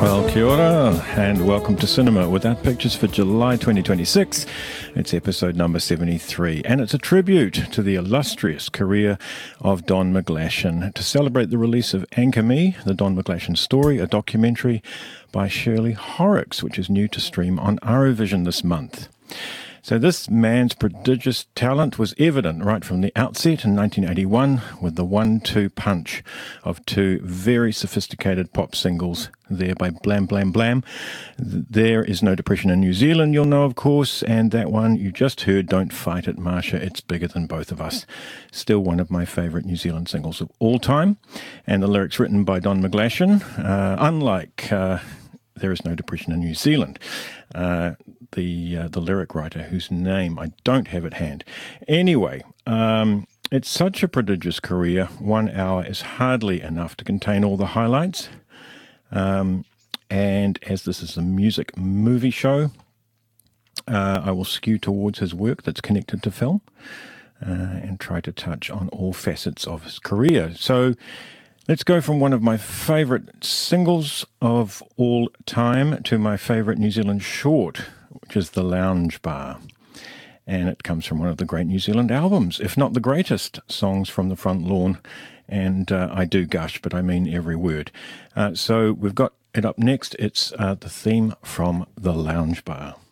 Well, kia ora, and welcome to Cinema Without Pictures for July 2026. It's episode number 73, and it's a tribute to the illustrious career of Don McGlashan to celebrate the release of Anchor Me, the Don McGlashan story, a documentary by Shirley Horrocks, which is new to stream on Arovision this month. So this man's prodigious talent was evident right from the outset in 1981 with the 1-2 punch of two very sophisticated pop singles there by Blam Blam Blam. There Is No Depression in New Zealand, you'll know, of course, and that one you just heard, Don't Fight It, Marsha, It's Bigger Than Both of Us. Still one of my favourite New Zealand singles of all time, and the lyrics written by Don McGlashan, unlike There Is No Depression in New Zealand. The lyric writer, whose name I don't have at hand. Anyway, it's such a prodigious career. 1 hour is hardly enough to contain all the highlights. And as this is a music movie show, I will skew towards his work that's connected to film and try to touch on all facets of his career. So let's go from one of my favourite singles of all time to my favourite New Zealand short, which is The Lounge Bar. And it comes from one of the great New Zealand albums, if not the greatest, Songs from the Front Lawn. And I do gush, but I mean every word. So we've got it up next. It's the theme from The Lounge Bar.